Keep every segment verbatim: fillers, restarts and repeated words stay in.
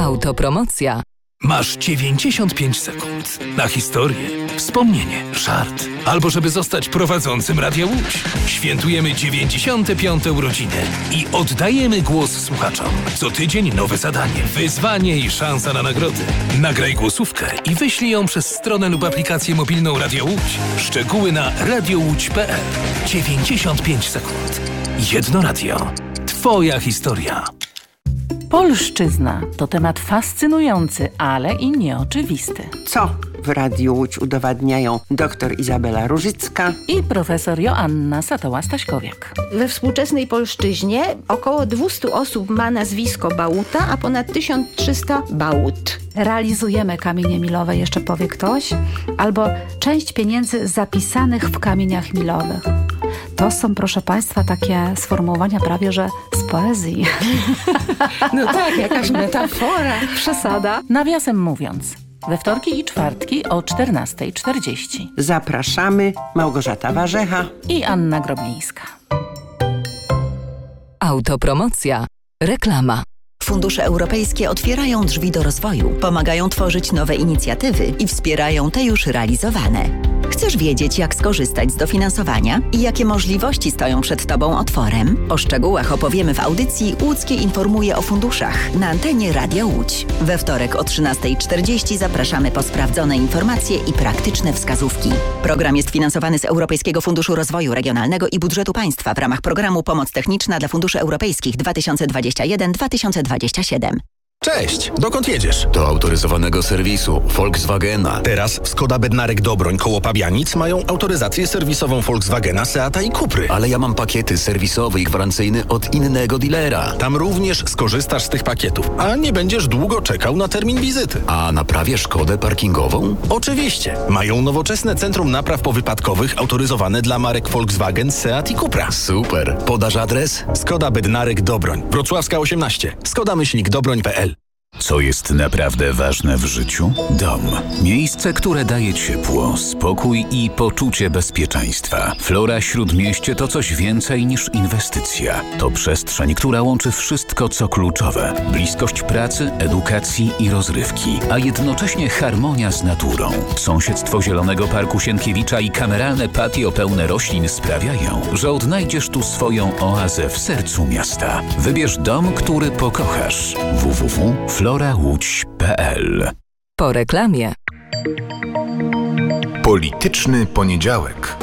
Autopromocja. Masz dziewięćdziesiąt pięć sekund na historię, wspomnienie, żart, albo żeby zostać prowadzącym Radia Łódź. Świętujemy dziewięćdziesiąte piąte urodziny i oddajemy głos słuchaczom. Co tydzień nowe zadanie, wyzwanie i szansa na nagrody. Nagraj głosówkę i wyślij ją przez stronę lub aplikację mobilną Radia Łódź. Szczegóły na radiołódź kropka pe el. dziewięćdziesiąt pięć sekund. Jedno radio. Twoja historia. Polszczyzna to temat fascynujący, ale i nieoczywisty. Co w Radiu Łódź udowadniają dr Izabela Różycka i profesor Joanna Satoła-Staśkowiak. We współczesnej polszczyźnie około dwieście osób ma nazwisko Bałuta, a ponad tysiąc trzysta Bałut. Realizujemy kamienie milowe, jeszcze powie ktoś, albo część pieniędzy zapisanych w kamieniach milowych. To są, proszę Państwa, takie sformułowania prawie, że z poezji. No tak, jakaś metafora. Przesada. Nawiasem mówiąc, we wtorki i czwartki o czternasta czterdzieści. Zapraszamy Małgorzata Warzecha i Anna Groblińska. Autopromocja. Reklama. Fundusze europejskie otwierają drzwi do rozwoju, pomagają tworzyć nowe inicjatywy i wspierają te już realizowane. Chcesz wiedzieć, jak skorzystać z dofinansowania i jakie możliwości stoją przed Tobą otworem? O szczegółach opowiemy w audycji Łódzkie informuje o funduszach na antenie Radia Łódź. We wtorek o trzynasta czterdzieści zapraszamy po sprawdzone informacje i praktyczne wskazówki. Program jest finansowany z Europejskiego Funduszu Rozwoju Regionalnego i Budżetu Państwa w ramach programu Pomoc Techniczna dla Funduszy Europejskich dwa tysiące dwudziesty pierwszy do dwa tysiące dwudziestego siódmego. Cześć, dokąd jedziesz? Do autoryzowanego serwisu Volkswagena. Teraz w Skoda Bednarek Dobroń koło Pabianic mają autoryzację serwisową Volkswagena, Seata i Cupry. Ale ja mam pakiety serwisowe i gwarancyjne od innego dealera. Tam również skorzystasz z tych pakietów, a nie będziesz długo czekał na termin wizyty. A naprawię Szkodę parkingową? Oczywiście. Mają nowoczesne centrum napraw powypadkowych autoryzowane dla marek Volkswagen, Seat i Cupra. Super. Podasz adres? Skoda Bednarek Dobroń, Wrocławska osiemnaście. Skoda myślnik dobroń kropka pe el. Co jest naprawdę ważne w życiu? Dom. Miejsce, które daje ciepło, spokój i poczucie bezpieczeństwa. Flora Śródmieście to coś więcej niż inwestycja. To przestrzeń, która łączy wszystko, co kluczowe. Bliskość pracy, edukacji i rozrywki, a jednocześnie harmonia z naturą. Sąsiedztwo Zielonego Parku Sienkiewicza i kameralne patio pełne roślin sprawiają, że odnajdziesz tu swoją oazę w sercu miasta. Wybierz dom, który pokochasz. w w w kropka flora łódź kropka pe el. Po reklamie. Polityczny poniedziałek.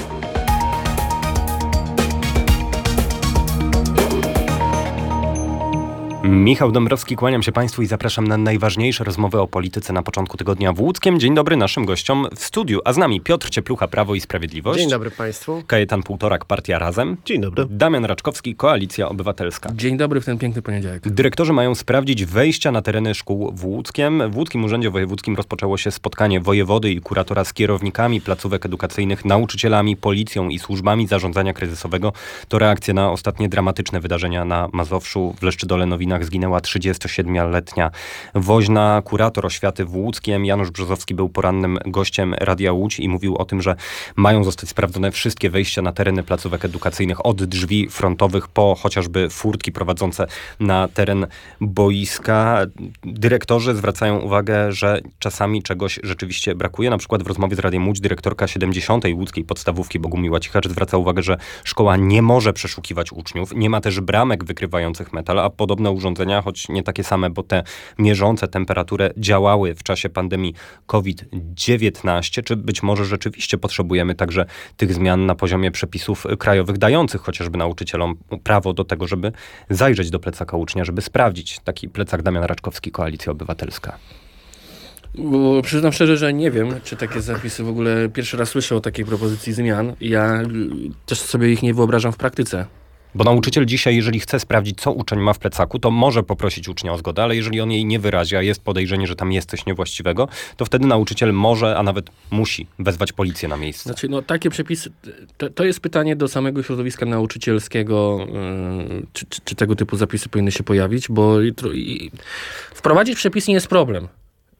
Michał Dąbrowski, kłaniam się Państwu i zapraszam na najważniejsze rozmowy o polityce na początku tygodnia w Łódzkiem. Dzień dobry naszym gościom w studiu, a z nami Piotr Cieplucha, Prawo i Sprawiedliwość. Dzień dobry Państwu. Kajetan Półtorak, Partia Razem. Dzień dobry. Damian Raczkowski, Koalicja Obywatelska. Dzień dobry w ten piękny poniedziałek. Dyrektorzy mają sprawdzić wejścia na tereny szkół w Łódzkiem. W Łódzkim Urzędzie Wojewódzkim rozpoczęło się spotkanie wojewody i kuratora z kierownikami placówek edukacyjnych, nauczycielami, policją i służbami zarządzania kryzysowego. To reakcja na ostatnie dramatyczne wydarzenia na Mazowszu. W Leszczydole Nowinach zginęła trzydziestosiedmioletnia woźna. Kurator oświaty w Łódzkiem, Janusz Brzozowski, był porannym gościem Radia Łódź i mówił o tym, że mają zostać sprawdzone wszystkie wejścia na tereny placówek edukacyjnych od drzwi frontowych po chociażby furtki prowadzące na teren boiska. Dyrektorzy zwracają uwagę, że czasami czegoś rzeczywiście brakuje. Na przykład w rozmowie z Radiem Łódź dyrektorka siedemdziesiątej łódzkiej podstawówki Bogumiła Cichacz zwraca uwagę, że szkoła nie może przeszukiwać uczniów. Nie ma też bramek wykrywających metal, a podobne urządzenia, choć nie takie same, bo te mierzące temperaturę działały w czasie pandemii kowid dziewiętnaście. Czy być może rzeczywiście potrzebujemy także tych zmian na poziomie przepisów krajowych, dających chociażby nauczycielom prawo do tego, żeby zajrzeć do plecaka ucznia, żeby sprawdzić taki plecak. Damian Raczkowski, Koalicja Obywatelska. Bo przyznam szczerze, że nie wiem, czy takie zapisy w ogóle pierwszy raz słyszę o takiej propozycji zmian. Ja też sobie ich nie wyobrażam w praktyce. Bo nauczyciel dzisiaj, jeżeli chce sprawdzić, co uczeń ma w plecaku, to może poprosić ucznia o zgodę, ale jeżeli on jej nie wyrazi, a jest podejrzenie, że tam jest coś niewłaściwego, to wtedy nauczyciel może, a nawet musi wezwać policję na miejsce. Znaczy, no takie przepisy, to, to jest pytanie do samego środowiska nauczycielskiego, yy, czy, czy, czy tego typu zapisy powinny się pojawić, bo i, i, wprowadzić przepis nie jest problem.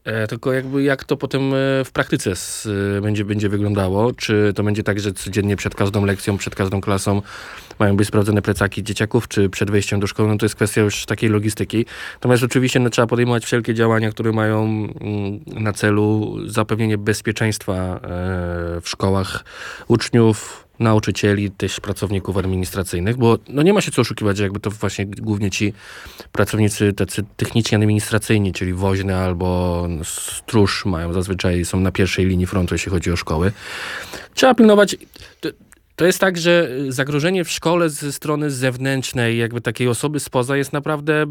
E, tylko jakby jak to potem e, w praktyce s, e, będzie, będzie wyglądało? Czy to będzie tak, że codziennie przed każdą lekcją, przed każdą klasą mają być sprawdzone plecaki dzieciaków, czy przed wejściem do szkoły? No to jest kwestia już takiej logistyki. Natomiast oczywiście no, trzeba podejmować wszelkie działania, które mają mm, na celu zapewnienie bezpieczeństwa e, w szkołach uczniów, nauczycieli, też pracowników administracyjnych, bo no nie ma się co oszukiwać, że jakby to właśnie głównie ci pracownicy tacy techniczni, administracyjni, czyli woźny albo stróż mają zazwyczaj, są na pierwszej linii frontu, jeśli chodzi o szkoły. Trzeba pilnować... To, to jest tak, że zagrożenie w szkole ze strony zewnętrznej, jakby takiej osoby spoza jest naprawdę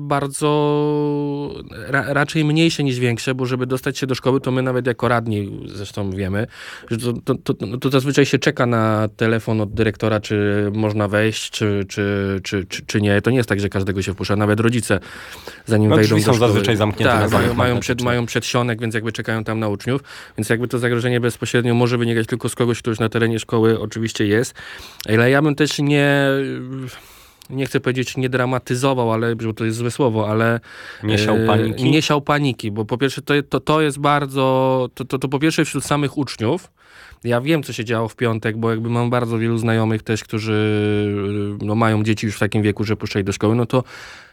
bardzo ra, raczej mniejsze niż większe, bo żeby dostać się do szkoły, to my nawet jako radni zresztą wiemy, że to, to, to, to zazwyczaj się czeka na telefon od dyrektora, czy można wejść, czy, czy, czy, czy, czy nie. To nie jest tak, że każdego się wpuszcza, nawet rodzice zanim no, wejdą do szkoły. są zazwyczaj zamknięte. Tak, na mają, mają, przed, mają przedsionek, więc jakby czekają tam na uczniów, więc jakby to zagrożenie bezpośrednio może wynikać tylko z kogoś, kto już na terenie szkoły oczywiście jest. Ale ja bym też nie, nie chcę powiedzieć nie dramatyzował, ale bo to jest złe słowo, ale nie siał paniki, nie siał paniki, bo po pierwsze to, to, to jest bardzo, to, to, to po pierwsze wśród samych uczniów. Ja wiem, co się działo w piątek, bo jakby mam bardzo wielu znajomych też, którzy no, mają dzieci już w takim wieku, że puszczali do szkoły, no to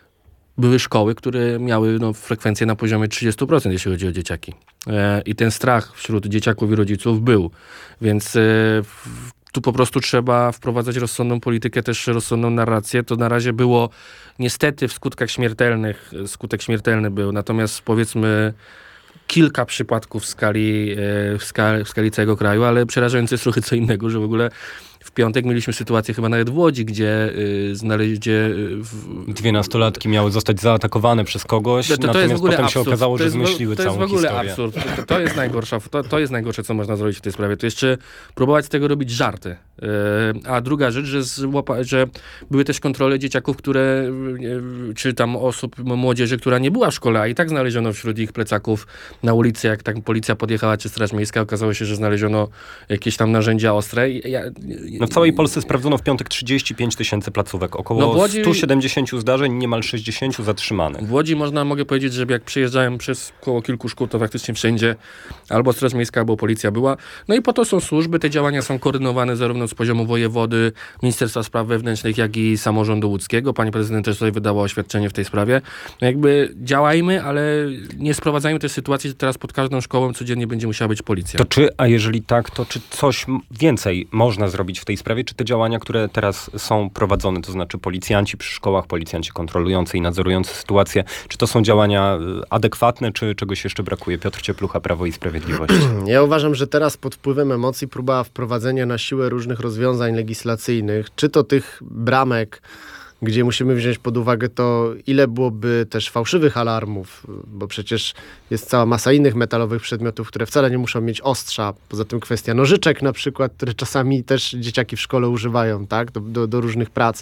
były szkoły, które miały no, frekwencję na poziomie trzydzieści procent, jeśli chodzi o dzieciaki. E, I ten strach wśród dzieciaków i rodziców był, więc e, w, tu po prostu trzeba wprowadzać rozsądną politykę, też rozsądną narrację. To na razie było niestety w skutkach śmiertelnych, skutek śmiertelny był, natomiast powiedzmy kilka przypadków w skali, w skali, w skali całego kraju, ale przerażające jest trochę co innego, że w ogóle w piątek mieliśmy sytuację chyba nawet w Łodzi, gdzie y, znaleźli... W... Dwie nastolatki miały zostać zaatakowane przez kogoś, to, to natomiast jest w ogóle potem absurd. się okazało, to że zmyśliły to całą historię. To jest w ogóle historię. absurd. To, to, jest najgorsza, to, to jest najgorsze, co można zrobić w tej sprawie. To jeszcze próbować z tego robić żarty. Yy, a druga rzecz, że, złapa, że były też kontrole dzieciaków, które, yy, czy tam osób, młodzieży, która nie była w szkole, a i tak znaleziono wśród ich plecaków na ulicy, jak tak policja podjechała, czy Straż Miejska, okazało się, że znaleziono jakieś tam narzędzia ostre. Ja, no w całej Polsce sprawdzono w piątek trzydzieści pięć tysięcy placówek, około no Łodzi... sto siedemdziesiąt zdarzeń, niemal sześćdziesiąt zatrzymanych. W Łodzi można, mogę powiedzieć, że jak przyjeżdżałem przez koło kilku szkół, to faktycznie wszędzie albo Straż Miejska, albo policja była. No i po to są służby, te działania są koordynowane zarówno z poziomu wojewody, Ministerstwa Spraw Wewnętrznych, jak i samorządu łódzkiego. Pani prezydent też tutaj wydała oświadczenie w tej sprawie. No jakby działajmy, ale nie sprowadzajmy też sytuacji, że teraz pod każdą szkołą codziennie będzie musiała być policja. To czy, a jeżeli tak, to czy coś więcej można zrobić w tej sprawie? Czy te działania, które teraz są prowadzone, to znaczy policjanci przy szkołach, policjanci kontrolujący i nadzorujący sytuację, czy to są działania adekwatne, czy czegoś jeszcze brakuje? Piotr Cieplucha, Prawo i Sprawiedliwość. Ja uważam, że teraz pod wpływem emocji próba wprowadzenia na siłę różnych rozwiązań legislacyjnych, czy to tych bramek, gdzie musimy wziąć pod uwagę to, ile byłoby też fałszywych alarmów, bo przecież jest cała masa innych metalowych przedmiotów, które wcale nie muszą mieć ostrza. Poza tym kwestia nożyczek na przykład, które czasami też dzieciaki w szkole używają, tak, do, do, do różnych prac.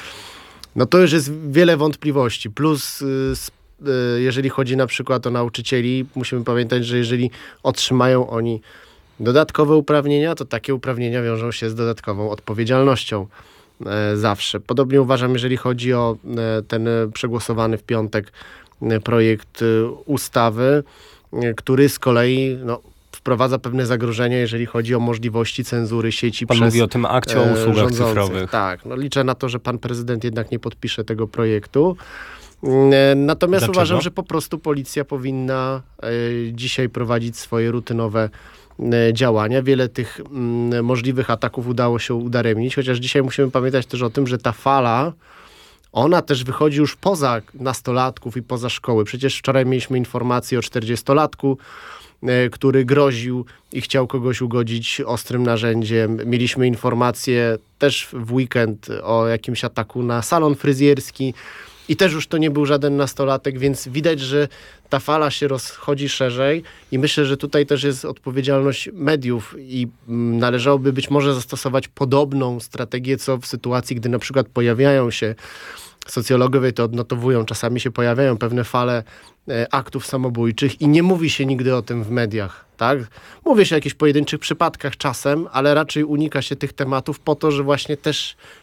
No to już jest wiele wątpliwości. Plus y, y, jeżeli chodzi na przykład o nauczycieli, musimy pamiętać, że jeżeli otrzymają oni dodatkowe uprawnienia, to takie uprawnienia wiążą się z dodatkową odpowiedzialnością. Zawsze. Podobnie uważam, jeżeli chodzi o ten przegłosowany w piątek projekt ustawy, który z kolei no, wprowadza pewne zagrożenia, jeżeli chodzi o możliwości cenzury sieci pan przez mówi o tym akcie o usługach rządzących. cyfrowych. Tak, no liczę na to, że pan prezydent jednak nie podpisze tego projektu. Natomiast Dlaczego? uważam, że po prostu policja powinna dzisiaj prowadzić swoje rutynowe działania. Wiele tych mm, możliwych ataków udało się udaremnić, chociaż dzisiaj musimy pamiętać też o tym, że ta fala, ona też wychodzi już poza nastolatków i poza szkoły. Przecież wczoraj mieliśmy informację o czterdziestolatku, e, który groził i chciał kogoś ugodzić ostrym narzędziem. Mieliśmy informację też w weekend o jakimś ataku na salon fryzjerski i też już to nie był żaden nastolatek, więc widać, że ta fala się rozchodzi szerzej i myślę, że tutaj też jest odpowiedzialność mediów i należałoby być może zastosować podobną strategię, co w sytuacji, gdy na przykład pojawiają się, socjologowie to odnotowują, czasami się pojawiają pewne fale e, aktów samobójczych i nie mówi się nigdy o tym w mediach, tak? Mówi się o jakichś pojedynczych przypadkach czasem, ale raczej unika się tych tematów po to, że właśnie też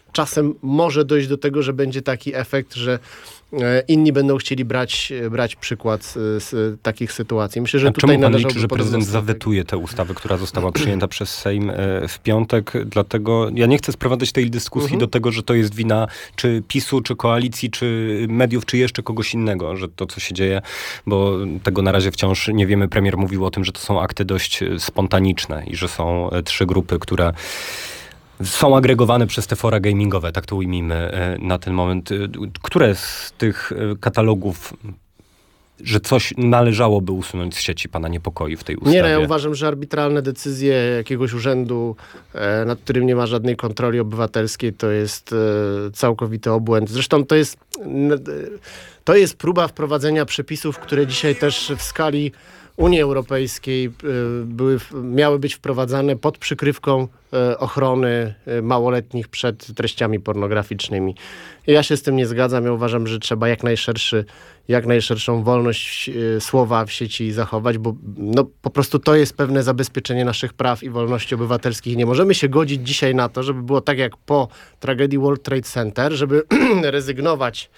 czasem może dojść do tego, że będzie taki efekt, że inni będą chcieli brać, brać przykład z, z takich sytuacji. Myślę, że A tutaj czemu pan należałoby liczy, że prezydent podejmować- zawetuje tę ustawę, która została przyjęta przez Sejm w piątek? Dlatego ja nie chcę sprowadzać tej dyskusji Mhm. do tego, że to jest wina czy PiSu, czy koalicji, czy mediów, czy jeszcze kogoś innego, że to, co się dzieje, bo tego na razie wciąż nie wiemy. Premier mówił o tym, że to są akty dość spontaniczne i że są trzy grupy, które są agregowane przez te fora gamingowe, tak to ujmijmy na ten moment. Które z tych katalogów, że coś należałoby usunąć z sieci, pana niepokoi w tej ustawie? Nie, no ja uważam, że arbitralne decyzje jakiegoś urzędu, e, nad którym nie ma żadnej kontroli obywatelskiej, to jest e, całkowity obłęd. Zresztą to jest, n, to jest próba wprowadzenia przepisów, które dzisiaj też w skali Unii Europejskiej e, były, miały być wprowadzane pod przykrywką e, ochrony e, małoletnich przed treściami pornograficznymi. Ja się z tym nie zgadzam. Ja uważam, że trzeba jak najszerszy, jak najszerszą wolność e, słowa w sieci zachować, bo no, po prostu to jest pewne zabezpieczenie naszych praw i wolności obywatelskich. Nie możemy się godzić dzisiaj na to, żeby było tak jak po tragedii World Trade Center, żeby rezygnować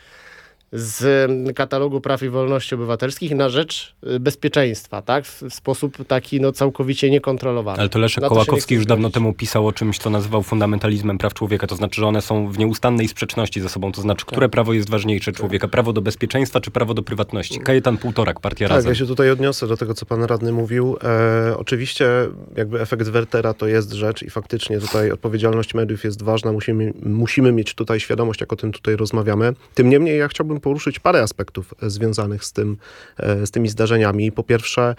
z katalogu praw i wolności obywatelskich na rzecz bezpieczeństwa, tak? W, w sposób taki no, całkowicie niekontrolowany. Ale to Leszek Na to się Kołakowski nie już chcę dawno zgodzić. temu pisał o czymś, co nazywał fundamentalizmem praw człowieka. To znaczy, że one są w nieustannej sprzeczności ze sobą. To znaczy, które prawo jest ważniejsze człowieka? Prawo do bezpieczeństwa czy prawo do prywatności? Kajetan Półtorak, Partia Tak, Razem. ja się tutaj odniosę do tego, co pan radny mówił. E, oczywiście jakby efekt Wertera to jest rzecz i faktycznie tutaj odpowiedzialność mediów jest ważna. Musimy, musimy mieć tutaj świadomość, jak o tym tutaj rozmawiamy. Tym niemniej ja chciałbym poruszyć parę aspektów związanych z tym, e, z tymi zdarzeniami. Po pierwsze,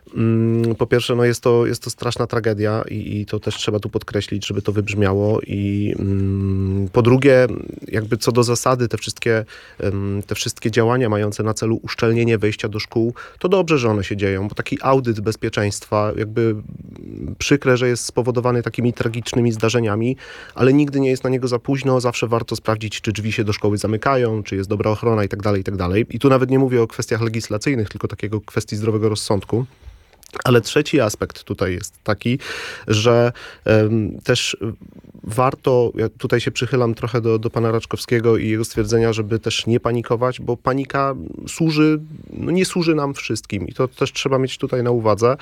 mm, po pierwsze no jest to, jest to straszna tragedia i, i to też trzeba tu podkreślić, żeby to wybrzmiało. I mm, po drugie, jakby co do zasady, te wszystkie, em, te wszystkie działania mające na celu uszczelnienie wejścia do szkół, to dobrze, że one się dzieją, bo taki audyt bezpieczeństwa, jakby przykre, że jest spowodowany takimi tragicznymi zdarzeniami, ale nigdy nie jest na niego za późno. Zawsze warto sprawdzić, czy drzwi się do szkoły zamykają, czy jest dobra ochrona i tak dalej, i tak dalej. I tu nawet nie mówię o kwestiach legislacyjnych, tylko takiego kwestii zdrowego rozsądku. Ale trzeci aspekt tutaj jest taki, że um, też warto, ja tutaj się przychylam trochę do, do pana Raczkowskiego i jego stwierdzenia, żeby też nie panikować, bo panika służy, no nie służy nam wszystkim i to też trzeba mieć tutaj na uwadze.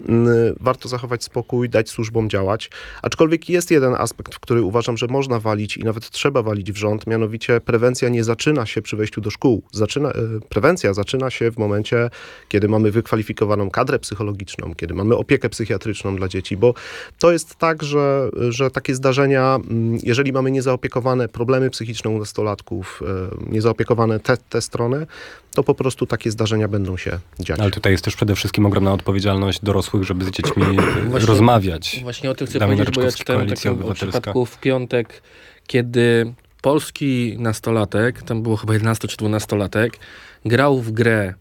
Warto zachować spokój, dać służbom działać, aczkolwiek jest jeden aspekt, w który uważam, że można walić i nawet trzeba walić w rząd, mianowicie prewencja nie zaczyna się przy wejściu do szkół. Zaczyna, prewencja zaczyna się w momencie, kiedy mamy wykwalifikowaną kadrę psychologiczną, kiedy mamy opiekę psychiatryczną dla dzieci, bo to jest tak, że, że takie zdarzenia, jeżeli mamy niezaopiekowane problemy psychiczne u nastolatków, niezaopiekowane te, te strony, to po prostu takie zdarzenia będą się dziać. Ale tutaj jest też przede wszystkim ogromna odpowiedzialność dorosłych, żeby z dziećmi właśnie rozmawiać. Właśnie o tym chcę Damian powiedzieć, bo ja Raczkowski, czytałem Koalicja taką o Obywatelska. przypadku w piątek, kiedy polski nastolatek, tam było chyba jedenasto czy dwunastolatek, grał w grę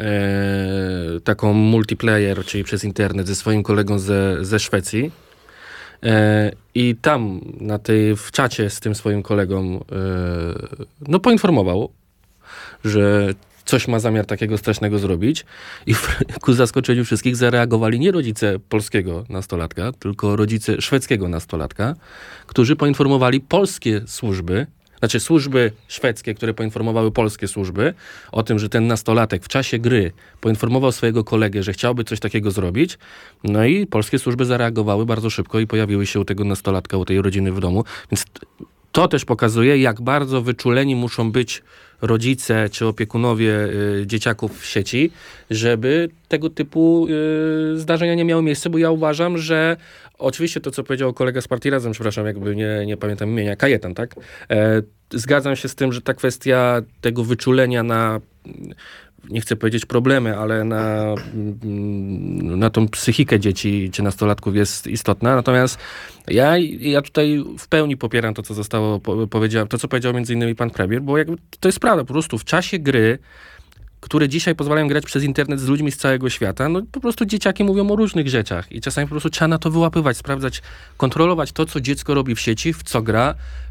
E, taką multiplayer, czyli przez internet ze swoim kolegą ze, ze Szwecji e, i tam na tej, w czacie z tym swoim kolegą e, no poinformował, że coś ma zamiar takiego strasznego zrobić i w, ku zaskoczeniu wszystkich zareagowali nie rodzice polskiego nastolatka, tylko rodzice szwedzkiego nastolatka, którzy poinformowali polskie służby, znaczy służby szwedzkie, które poinformowały polskie służby o tym, że ten nastolatek w czasie gry poinformował swojego kolegę, że chciałby coś takiego zrobić. No i polskie służby zareagowały bardzo szybko i pojawiły się u tego nastolatka, u tej rodziny w domu. Więc to też pokazuje, jak bardzo wyczuleni muszą być rodzice czy opiekunowie y, dzieciaków w sieci, żeby tego typu y, zdarzenia nie miały miejsca, bo ja uważam, że oczywiście to, co powiedział kolega z Partii Razem, przepraszam, jakby nie, nie pamiętam imienia, Kajetan, tak? E, zgadzam się z tym, że ta kwestia tego wyczulenia na, nie chcę powiedzieć problemy, ale na, na tą psychikę dzieci czy nastolatków jest istotna. Natomiast ja, ja tutaj w pełni popieram to, co zostało powiedziane, to, co powiedział między innymi pan premier, bo jakby to jest prawda, po prostu w czasie gry, które dzisiaj pozwalają grać przez internet z ludźmi z całego świata, no po prostu dzieciaki mówią o różnych rzeczach i czasami po prostu trzeba na to wyłapywać, sprawdzać, kontrolować to, co dziecko robi w sieci, w co gra,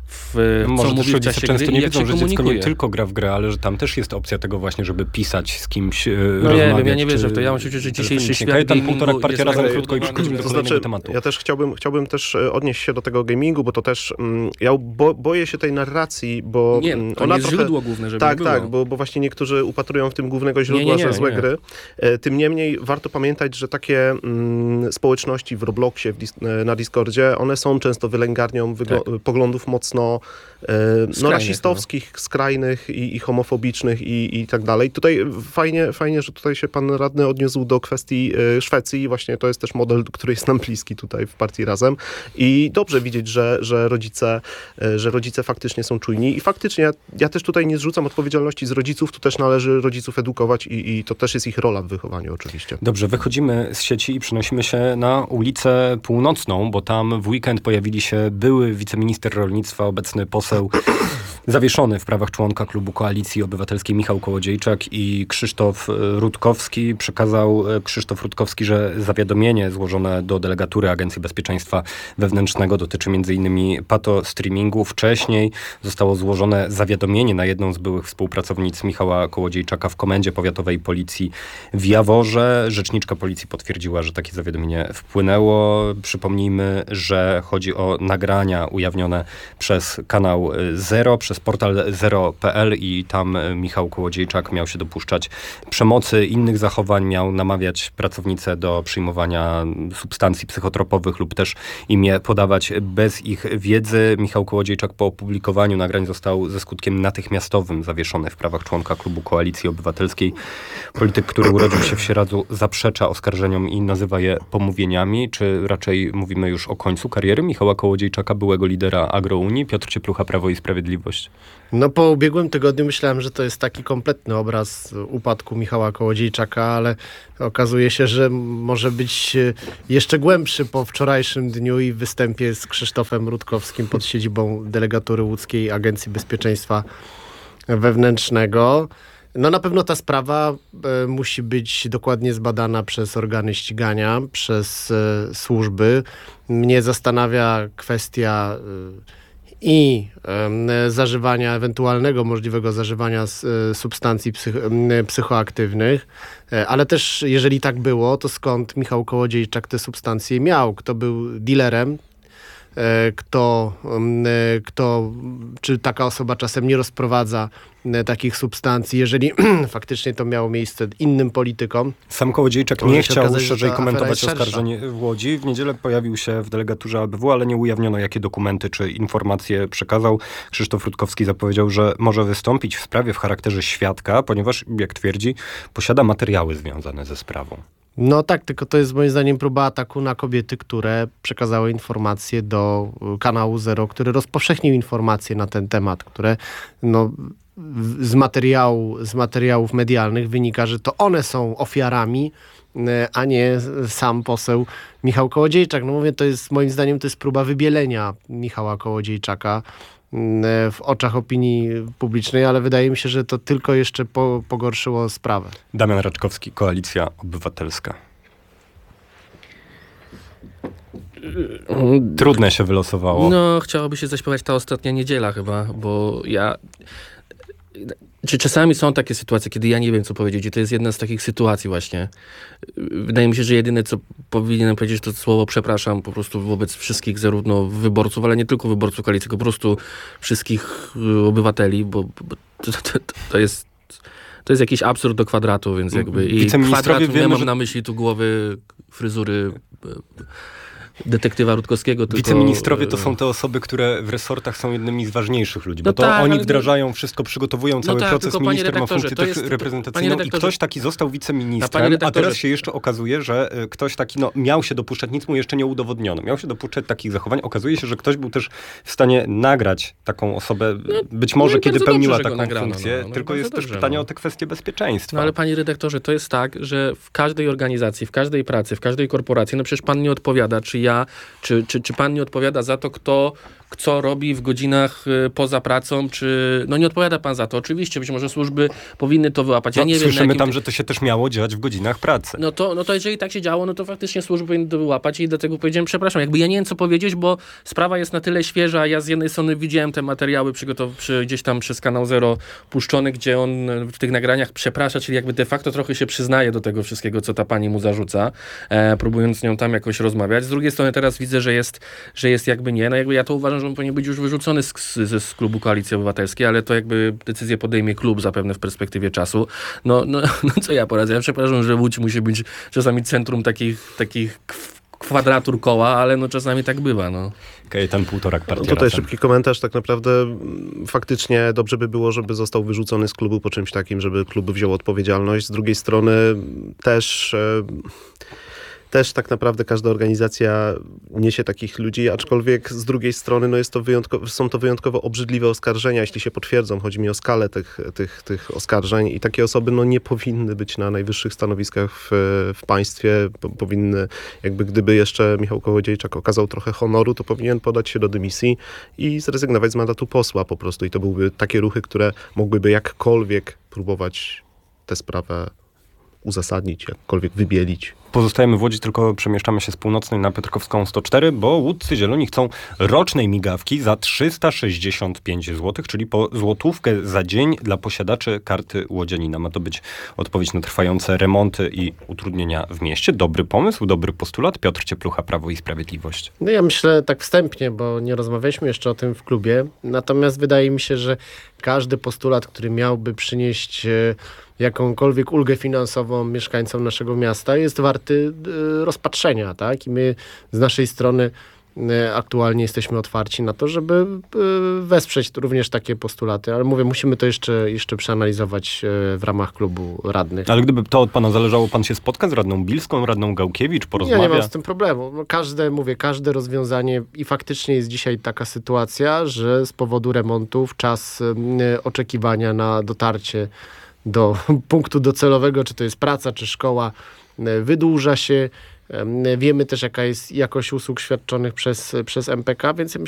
w co Może mówi w czasie często gry nie i jak wiedzą, się że dziecko komunikuje. nie tylko gra w grę, ale że tam też jest opcja tego właśnie, żeby pisać z kimś, e, No nie wiem, ja nie czy- wierzę w to. Ja mam poczucie, że dzisiejszy świat Kajetan gamingu półtora partia jest razem tak krótko i zbudowany, przechodzimy do To kolejnego znaczy, tematu. ja też chciałbym, chciałbym też e, odnieść się do tego gamingu, bo to też, mm, ja bo, boję się tej narracji, bo Nie, mm, to ona nie jest trochę, źródło główne, żeby Tak, nie było. tak, bo, bo właśnie niektórzy upatrują w tym głównego źródła, Nie, nie, nie, że złe nie. gry. E, Tym niemniej warto pamiętać, że takie mm, społeczności w Robloxie, w dis- na Discordzie, one są często wylęgarnią wyglo- poglądów mocno e, no, Skrajnych, rasistowskich, skrajnych i, i homofobicznych i, i tak dalej. Tutaj fajnie, fajnie, że tutaj się pan radny odniósł do kwestii e, Szwecji. Właśnie to jest też model, który jest nam bliski tutaj w partii Razem. I dobrze widzieć, że, że, rodzice, e, że rodzice faktycznie są czujni. I faktycznie ja, ja też tutaj nie zrzucam odpowiedzialności z rodziców. Tu też należy rodziców edukować i, i to też jest ich rola w wychowaniu oczywiście. Dobrze, wychodzimy z sieci i przenosimy się na ulicę Północną, bo tam w weekend pojawili się były wiceminister rolnictwa, obecny poseł zawieszony w prawach członka klubu Koalicji Obywatelskiej Michał Kołodziejczak i Krzysztof Rutkowski. Przekazał Krzysztof Rutkowski, że zawiadomienie złożone do delegatury Agencji Bezpieczeństwa Wewnętrznego dotyczy m.in. patostreamingu. Wcześniej zostało złożone zawiadomienie na jedną z byłych współpracownic Michała Kołodziejczaka w Komendzie Powiatowej Policji w Jaworze. Rzeczniczka policji potwierdziła, że takie zawiadomienie wpłynęło. Przypomnijmy, że chodzi o nagrania ujawnione przez kanał Zero, przez portal zero kropka p l i tam Michał Kołodziejczak miał się dopuszczać przemocy, innych zachowań, miał namawiać pracownice do przyjmowania substancji psychotropowych lub też im je podawać bez ich wiedzy. Michał Kołodziejczak po opublikowaniu nagrań został ze skutkiem natychmiastowym zawieszony w prawach członka klubu Koalicji Obywatelskiej. Polityk, który urodził się w Sieradzu, zaprzecza oskarżeniom i nazywa je pomówieniami. Czy raczej mówimy już o końcu kariery Michała Kołodziejczaka, byłego lidera Agrounii? Piotr Cieplucha, Prawo i Sprawiedliwość. No po ubiegłym tygodniu myślałem, że to jest taki kompletny obraz upadku Michała Kołodziejczaka, ale okazuje się, że może być jeszcze głębszy po wczorajszym dniu i występie z Krzysztofem Rutkowskim pod siedzibą delegatury łódzkiej Agencji Bezpieczeństwa Wewnętrznego. No na pewno ta sprawa e, musi być dokładnie zbadana przez organy ścigania, przez e, służby. Mnie zastanawia kwestia e, i e, zażywania, ewentualnego możliwego zażywania s, e, substancji psych, e, psychoaktywnych, e, ale też jeżeli tak było, to skąd Michał Kołodziejczak te substancje miał? Kto był dealerem? Kto, kto, czy taka osoba czasem nie rozprowadza takich substancji, jeżeli faktycznie to miało miejsce innym politykom. Sam Kołodziejczak Może nie się chciał okazać, że szerzej ta komentować afera jest oskarżeń w Łodzi. W niedzielę pojawił się w delegaturze A B W, ale nie ujawniono, jakie dokumenty czy informacje przekazał. Krzysztof Rutkowski zapowiedział, że może wystąpić w sprawie w charakterze świadka, ponieważ, jak twierdzi, posiada materiały związane ze sprawą. No tak, tylko to jest moim zdaniem próba ataku na kobiety, które przekazały informacje do kanału Zero, który rozpowszechnił informacje na ten temat, które no, z, materiału, z materiałów medialnych wynika, że to one są ofiarami, a nie sam poseł Michał Kołodziejczak. No mówię, to jest moim zdaniem to jest próba wybielenia Michała Kołodziejczaka w oczach opinii publicznej, ale wydaje mi się, że to tylko jeszcze po, pogorszyło sprawę. Damian Raczkowski, Koalicja Obywatelska. Trudne się wylosowało. No, chciałoby się zaśpiewać ta ostatnia niedziela chyba, bo ja... Czy czasami są takie sytuacje, kiedy ja nie wiem, co powiedzieć i to jest jedna z takich sytuacji właśnie. Wydaje mi się, że jedyne, co powinienem powiedzieć, to słowo przepraszam po prostu wobec wszystkich zarówno wyborców, ale nie tylko wyborców koalicji, tylko po prostu wszystkich obywateli, bo, bo to, to, to jest to jest jakiś absurd do kwadratu, więc jakby i kwadrat nie wiemy, mam że... na myśli tu głowy, fryzury detektywa Rutkowskiego. Tylko, Wiceministrowie to są te osoby, które w resortach są jednymi z ważniejszych ludzi, bo no to tak, oni ale... wdrażają wszystko, przygotowują cały no tak, proces. Minister ma funkcję to jest, reprezentacyjną i ktoś taki został wiceministrem, a teraz się jeszcze okazuje, że ktoś taki no, miał się dopuszczać, nic mu jeszcze nie udowodniono, miał się dopuszczać takich zachowań. Okazuje się, że ktoś był też w stanie nagrać taką osobę, no, być może no kiedy pełniła dobrze, taką nagrano, funkcję, no, no, tylko jest dobrze, też pytanie no. o te kwestie bezpieczeństwa. No ale panie redaktorze, to jest tak, że w każdej organizacji, w każdej pracy, w każdej korporacji, no przecież pan nie odpowiada, czy ja, czy Czy, czy pan nie odpowiada za to, kto, co robi w godzinach y, poza pracą, czy... No nie odpowiada pan za to. Oczywiście, być może służby powinny to wyłapać. Ja no, nie wiem, słyszymy jakim... tam, że to się też miało dziać w godzinach pracy. No to, no to jeżeli tak się działo, no to faktycznie służby powinny to wyłapać i dlatego powiedziałem, przepraszam, jakby ja nie wiem, co powiedzieć, bo sprawa jest na tyle świeża. Ja z jednej strony widziałem te materiały przygotow- przy, gdzieś tam przez Kanał Zero puszczony, gdzie on w tych nagraniach przeprasza, czyli jakby de facto trochę się przyznaje do tego wszystkiego, co ta pani mu zarzuca, e, próbując z nią tam jakoś rozmawiać. Z drugiej strony teraz widzę, że jest, że jest jakby nie. No jakby ja to uważam, że on powinien być już wyrzucony z, z, z klubu Koalicji Obywatelskiej, ale to jakby decyzję podejmie klub zapewne w perspektywie czasu. No, no, no co ja poradzę? Ja przepraszam, że Łódź musi być czasami centrum takich, takich kwadratur koła, ale no czasami tak bywa. No. Okej, ten półtorak partia. No tutaj razem. szybki komentarz. Tak naprawdę faktycznie dobrze by było, żeby został wyrzucony z klubu po czymś takim, żeby klub wziął odpowiedzialność. Z drugiej strony też... E, Też tak naprawdę każda organizacja niesie takich ludzi, aczkolwiek z drugiej strony no jest to wyjątkowo, są to wyjątkowo obrzydliwe oskarżenia, jeśli się potwierdzą. Chodzi mi o skalę tych, tych, tych oskarżeń i takie osoby no nie powinny być na najwyższych stanowiskach w, w państwie. Powinny, jakby gdyby jeszcze Michał Kołodziejczak okazał trochę honoru, to powinien podać się do dymisji i zrezygnować z mandatu posła po prostu. I to byłyby takie ruchy, które mogłyby jakkolwiek próbować tę sprawę uzasadnić, jakkolwiek wybielić. Pozostajemy w Łodzi, tylko przemieszczamy się z północnej na Piotrkowską sto cztery, bo łódzcy zieloni chcą rocznej migawki za trzysta sześćdziesiąt pięć złotych, czyli po złotówkę za dzień dla posiadaczy karty łodzianina. Ma to być odpowiedź na trwające remonty i utrudnienia w mieście. Dobry pomysł, dobry postulat. Piotr Cieplucha, Prawo i Sprawiedliwość. No ja myślę tak wstępnie, bo nie rozmawialiśmy jeszcze o tym w klubie, natomiast wydaje mi się, że każdy postulat, który miałby przynieść jakąkolwiek ulgę finansową mieszkańcom naszego miasta, jest warty rozpatrzenia, tak? I my z naszej strony aktualnie jesteśmy otwarci na to, żeby wesprzeć również takie postulaty, ale mówię, musimy to jeszcze, jeszcze przeanalizować w ramach klubu radnych. Ale gdyby to od pana zależało, pan się spotka z radną Bilską, radną Gałkiewicz, porozmawia? Ja nie mam z tym problemu. Każde, mówię, każde rozwiązanie i faktycznie jest dzisiaj taka sytuacja, że z powodu remontów czas oczekiwania na dotarcie do punktu docelowego, czy to jest praca, czy szkoła, wydłuża się. Wiemy też, jaka jest jakość usług świadczonych przez, przez M P K, więc